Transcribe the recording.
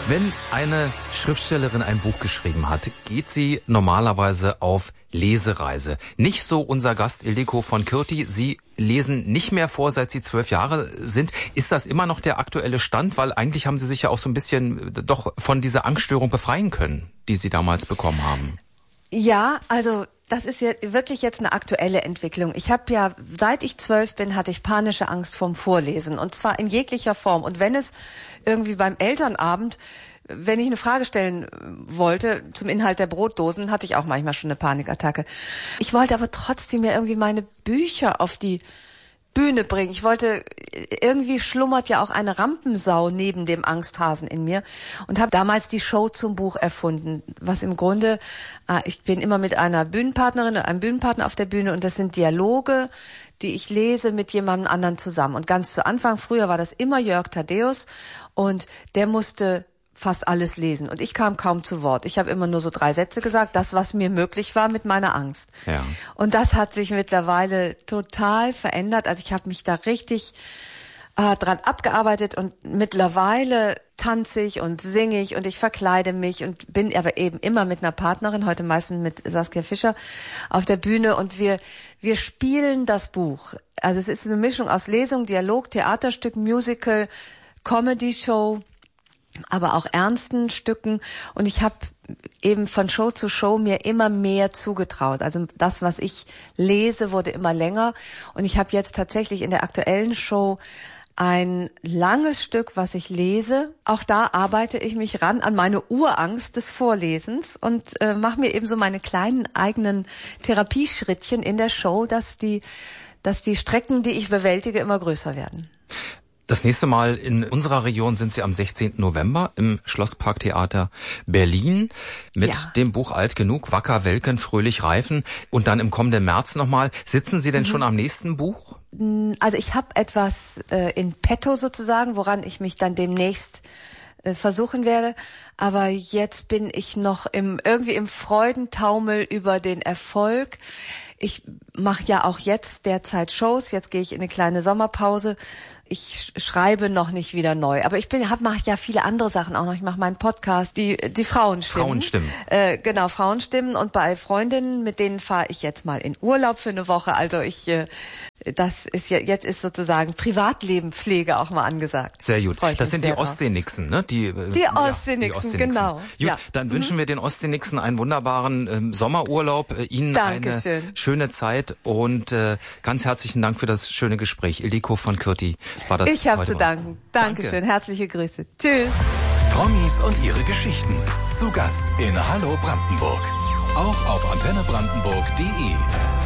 Wenn eine Schriftstellerin ein Buch geschrieben hat, geht sie normalerweise auf Lesereise. Nicht so unser Gast Ildiko von Kürti. Sie lesen nicht mehr vor, seit Sie 12 Jahre sind. Ist das immer noch der aktuelle Stand? Weil eigentlich haben Sie sich ja auch so ein bisschen doch von dieser Angststörung befreien können, die Sie damals bekommen haben. Ja, also das ist ja wirklich jetzt eine aktuelle Entwicklung. Ich habe ja, seit ich 12 bin, hatte ich panische Angst vorm Vorlesen. Und zwar in jeglicher Form. Und wenn es irgendwie beim Elternabend, wenn ich eine Frage stellen wollte zum Inhalt der Brotdosen, hatte ich auch manchmal schon eine Panikattacke. Ich wollte aber trotzdem ja irgendwie meine Bücher auf die Bühne bringen. Ich wollte, irgendwie schlummert ja auch eine Rampensau neben dem Angsthasen in mir und habe damals die Show zum Buch erfunden, was im Grunde, ich bin immer mit einer Bühnenpartnerin oder einem Bühnenpartner auf der Bühne und das sind Dialoge, die ich lese mit jemandem anderen zusammen. Und ganz zu Anfang, früher war das immer Jörg Thaddeus und der musste fast alles lesen. Und ich kam kaum zu Wort. Ich habe immer nur so 3 Sätze gesagt, das, was mir möglich war mit meiner Angst. Ja. Und das hat sich mittlerweile total verändert. Also ich habe mich da richtig dran abgearbeitet und mittlerweile tanze ich und singe ich und ich verkleide mich und bin aber eben immer mit einer Partnerin, heute meistens mit Saskia Fischer, auf der Bühne und wir spielen das Buch. Also es ist eine Mischung aus Lesung, Dialog, Theaterstück, Musical, Comedy-Show, aber auch ernsten Stücken und ich habe eben von Show zu Show mir immer mehr zugetraut. Also das, was ich lese, wurde immer länger und ich habe jetzt tatsächlich in der aktuellen Show ein langes Stück, was ich lese. Auch da arbeite ich mich ran an meine Urangst des Vorlesens und mache mir eben so meine kleinen eigenen Therapieschrittchen in der Show, dass die Strecken, die ich bewältige, immer größer werden. Das nächste Mal in unserer Region sind Sie am 16. November im Schlossparktheater Berlin mit dem Buch Alt genug, Wacker Welken, fröhlich reifen und dann im kommenden März nochmal. Sitzen Sie denn schon am nächsten Buch? Also ich habe etwas in petto sozusagen, woran ich mich dann demnächst versuchen werde. Aber jetzt bin ich noch irgendwie im Freudentaumel über den Erfolg. Ich mache ja auch jetzt derzeit Shows. Jetzt gehe ich in eine kleine Sommerpause. Ich schreibe noch nicht wieder neu, aber mache ja viele andere Sachen auch noch. Ich mache meinen Podcast, die Frauenstimmen. Frauenstimmen. Genau, Frauenstimmen. Und bei Freundinnen, mit denen fahre ich jetzt mal in Urlaub für eine Woche. Also das ist jetzt ist sozusagen Privatlebenpflege auch mal angesagt. Sehr gut. Das sind die Ostsee-Nixen, ne? Die Ostsee-Nixen, genau. Gut, dann wünschen wir den Ostsee-Nixen einen wunderbaren Sommerurlaub. Ihnen Dankeschön. Eine schöne Zeit und ganz herzlichen Dank für das schöne Gespräch. Ildiko von Kürti war das. Ich habe zu danken. Dankeschön. Herzliche Grüße. Tschüss. Promis und ihre Geschichten. Zu Gast in Hallo Brandenburg. Auch auf antennebrandenburg.de.